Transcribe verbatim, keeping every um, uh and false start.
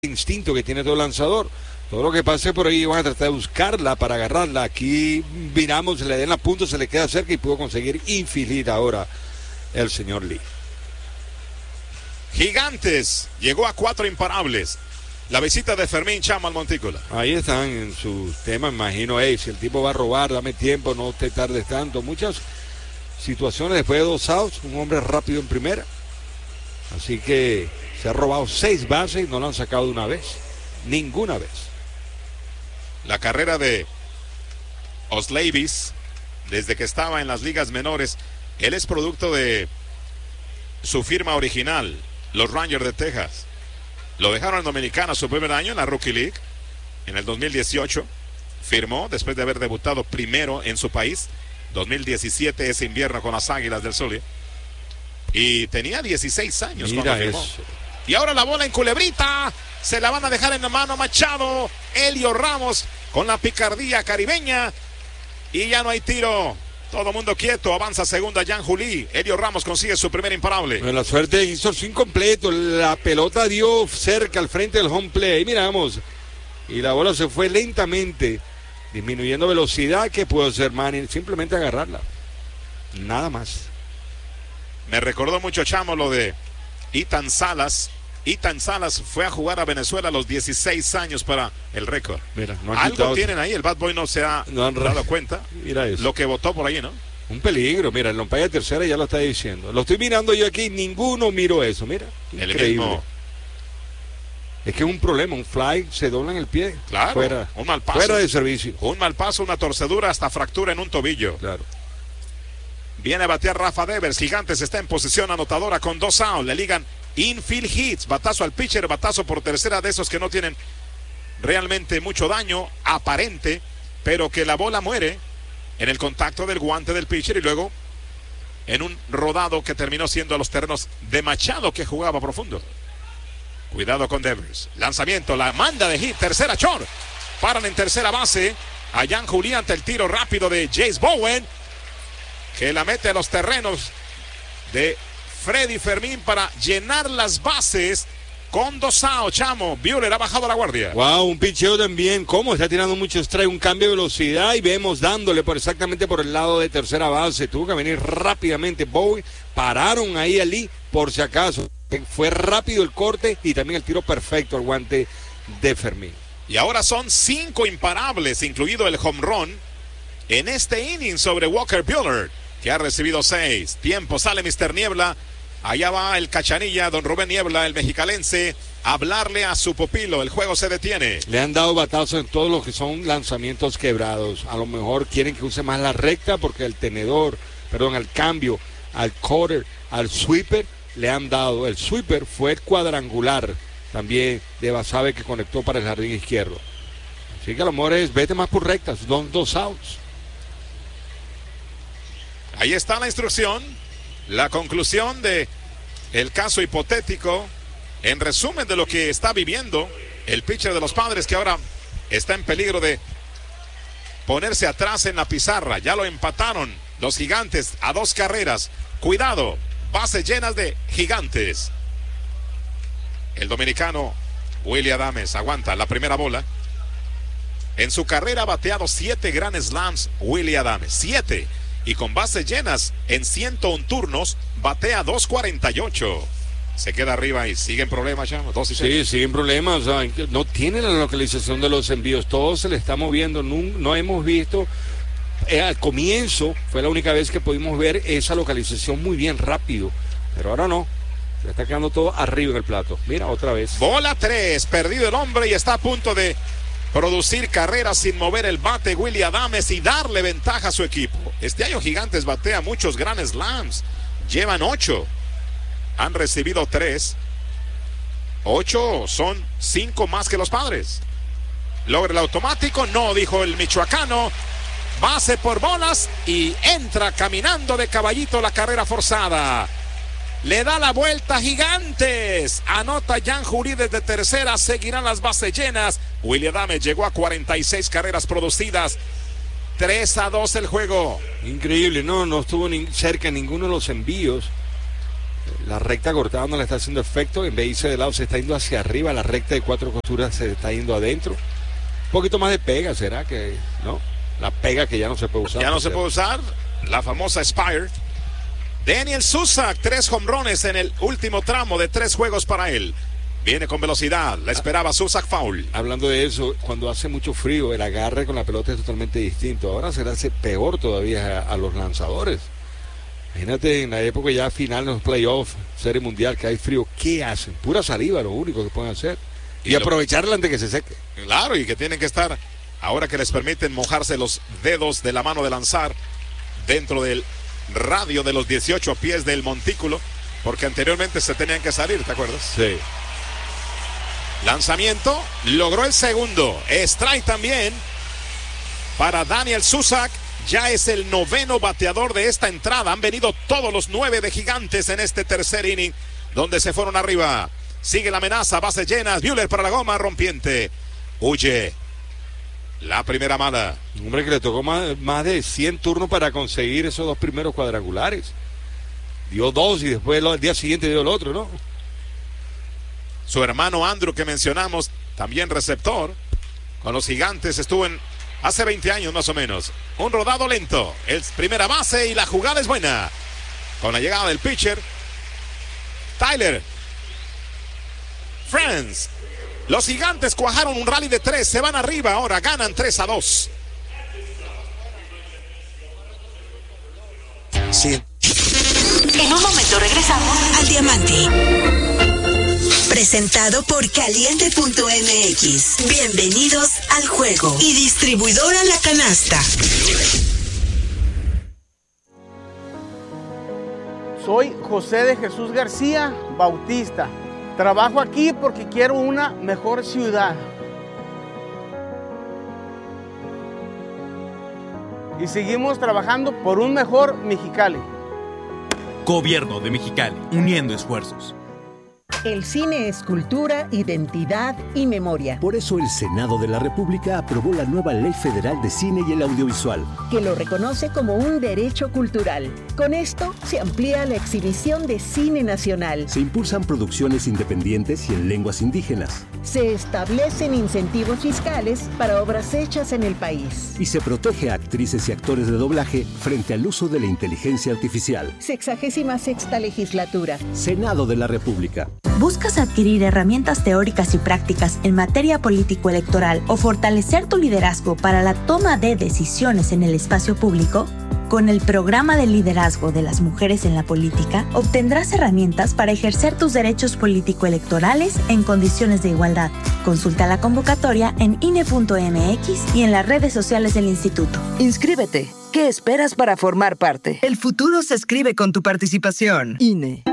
instinto que tiene todo lanzador. Todo lo que pase por ahí van a tratar de buscarla para agarrarla. Aquí miramos, se le den la punta, se le queda cerca y pudo conseguir infield ahora el señor Lee. Gigantes llegó a cuatro imparables. La visita de Fermín Chamo al Montícola. Ahí están en sus temas, imagino, hey, si el tipo va a robar, dame tiempo, no te tardes tanto. Muchas situaciones después de dos outs, un hombre rápido en primera. Así que se ha robado seis bases y no lo han sacado de una vez. Ninguna vez. La carrera de Osleivis, desde que estaba en las ligas menores, él es producto de su firma original, los Rangers de Texas. Lo dejaron en Dominicana su primer año en la Rookie League. En el dos mil dieciocho firmó después de haber debutado primero en su país. dos mil diecisiete ese invierno con las Águilas del Zulia. Y tenía dieciséis años. Mira cuando firmó. eso. Y ahora la bola en culebrita. Se la van a dejar en la mano Machado. Elio Ramos con la picardía caribeña. Y ya no hay tiro. Todo mundo quieto. Avanza segunda Jan Juli. Elio Ramos consigue su primer imparable. Bueno, la suerte hizo el swing completo. La pelota dio cerca al frente del home play. Miramos. Y la bola se fue lentamente, disminuyendo velocidad. ¿Qué pudo hacer Manny? Simplemente agarrarla. Nada más. Me recordó mucho, Chamo, lo de Ethan Salas. Ethan Salas fue a jugar a Venezuela a los dieciséis años para el récord. Mira, no han Algo quitado... tienen ahí, el Bad Boy no se ha no han... dado cuenta. Mira eso. Lo que votó por ahí, ¿no? Un peligro, mira, el umpire de tercera ya lo está diciendo. Lo estoy mirando yo aquí, ninguno miró eso, mira. El Increíble. mismo. Es que es un problema, un fly se dobla en el pie. Claro, fuera, un mal paso. Fuera de servicio. Un mal paso, una torcedura, hasta fractura en un tobillo. Claro. Viene a batear Rafa Devers. Gigantes está en posición anotadora con dos outs. Le ligan infield hits. Batazo al pitcher, batazo por tercera, de esos que no tienen realmente mucho daño aparente, pero que la bola muere en el contacto del guante del pitcher y luego en un rodado que terminó siendo a los terrenos de Machado, que jugaba profundo. Cuidado con Devers. Lanzamiento, la manda de hit, tercera short. Paran en tercera base a Jan Juli ante el tiro rápido de Jace Bowen, que la mete a los terrenos de Freddy Fermín para llenar las bases con dos outs. Chamo, Buehler ha bajado la guardia. Wow, un picheo también. ¿Cómo? Está tirando mucho strike, un cambio de velocidad y vemos dándole por exactamente por el lado de tercera base. Tuvo que venir rápidamente Bowen. Pararon ahí a Lee por si acaso. Fue rápido el corte y también el tiro perfecto al guante de Fermín. Y ahora son cinco imparables, incluido el home run en este inning sobre Walker Buehler, que ha recibido seis. Tiempo, sale mister Niebla. Allá va el cachanilla, don Rubén Niebla, el mexicalense, a hablarle a su pupilo. El juego se detiene. Le han dado batazos en todos los que son lanzamientos quebrados. A lo mejor quieren que use más la recta porque el tenedor, perdón, al cambio, al cutter, al sweeper, le han dado. El sweeper fue el cuadrangular también de Basabe que conectó para el jardín izquierdo. Así que a lo mejor es, vete más por rectas, dos, dos outs. Ahí está la instrucción, la conclusión de el caso hipotético, en resumen de lo que está viviendo el pitcher de los Padres, que ahora está en peligro de ponerse atrás en la pizarra. Ya lo empataron los Gigantes a dos carreras. Cuidado, bases llenas de Gigantes. El dominicano Willy Adames aguanta la primera bola. En su carrera ha bateado siete Grand Slams Willy Adames, siete. Y con bases llenas en ciento uno turnos, batea dos cuarenta y ocho. Se queda arriba y siguen problemas ya, dos y seis. Sí, siguen problemas. O sea, no tiene la localización de los envíos. Todo se le está moviendo. No, no hemos visto. Eh, al comienzo fue la única vez que pudimos ver esa localización muy bien rápido. Pero ahora no. Se le está quedando todo arriba en el plato. Mira, otra vez. Bola tres. Perdido el hombre y está a punto de producir carreras sin mover el bate Willy Adames y darle ventaja a su equipo. Este año Gigantes batea muchos Grand Slams. Llevan ocho. Han recibido tres. Ocho son cinco más que los Padres. ¿Logra el automático? No, dijo el michoacano. Base por bolas y entra caminando de caballito la carrera forzada. Le da la vuelta a Gigantes. Anota Jan Juli desde tercera. Seguirán las bases llenas. Willy Adames llegó a cuarenta y seis carreras producidas. tres a dos el juego. Increíble, no, no estuvo ni cerca ninguno de los envíos. La recta cortada no le está haciendo efecto. En vez de irse de lado, se está yendo hacia arriba. La recta de cuatro costuras se está yendo adentro. Un poquito más de pega, ¿será que no? La pega que ya no se puede usar. Ya no se puede usar. La famosa Spire. Daniel Susac, tres hombrones en el último tramo de tres juegos para él. Viene con velocidad, la esperaba Susac, foul. Hablando de eso, cuando hace mucho frío, el agarre con la pelota es totalmente distinto. Ahora se le hace peor todavía a, a los lanzadores. Imagínate en la época ya final de los playoffs, Serie Mundial, que hay frío, ¿qué hacen? Pura saliva, lo único que pueden hacer. Y, y aprovecharla antes que se seque. Claro, y que tienen que estar, ahora que les permiten mojarse los dedos de la mano de lanzar dentro del radio de los dieciocho pies del montículo, porque anteriormente se tenían que salir, ¿te acuerdas? Sí. Lanzamiento, logró el segundo. Strike también para Daniel Susac. Ya es el noveno bateador de esta entrada. Han venido todos los nueve de Gigantes en este tercer inning, donde se fueron arriba. Sigue la amenaza, bases llenas. Buehler para la goma, rompiente. Huye. La primera mala. Un hombre que le tocó más, más de cien turnos para conseguir esos dos primeros cuadrangulares. Dio dos y después el día siguiente dio el otro, ¿no? Su hermano Andrew, que mencionamos, también receptor. Con los Gigantes estuvo en hace veinte años más o menos. Un rodado lento. Es primera base y la jugada es buena. Con la llegada del pitcher Tyler France. Los Gigantes cuajaron un rally de tres. Se van arriba ahora. Ganan tres a dos. Sí. En un momento regresamos al Diamante. Presentado por Caliente punto M X. Bienvenidos al juego. Y distribuidora La Canasta. Soy José de Jesús García Bautista. Trabajo aquí porque quiero una mejor ciudad. Y seguimos trabajando por un mejor Mexicali. Gobierno de Mexicali, uniendo esfuerzos. El cine es cultura, identidad y memoria. Por eso el Senado de la República aprobó la nueva Ley Federal de Cine y el Audiovisual, que lo reconoce como un derecho cultural. Con esto se amplía la exhibición de cine nacional. Se impulsan producciones independientes y en lenguas indígenas. Se establecen incentivos fiscales para obras hechas en el país. Y se protege a actrices y actores de doblaje frente al uso de la inteligencia artificial. Sexagésima sexta legislatura. Senado de la República. ¿Buscas adquirir herramientas teóricas y prácticas en materia político-electoral o fortalecer tu liderazgo para la toma de decisiones en el espacio público? Con el programa de liderazgo de las mujeres en la política, obtendrás herramientas para ejercer tus derechos político-electorales en condiciones de igualdad. Consulta la convocatoria en I N E punto M X y en las redes sociales del instituto. Inscríbete. ¿Qué esperas para formar parte? El futuro se escribe con tu participación. I N E.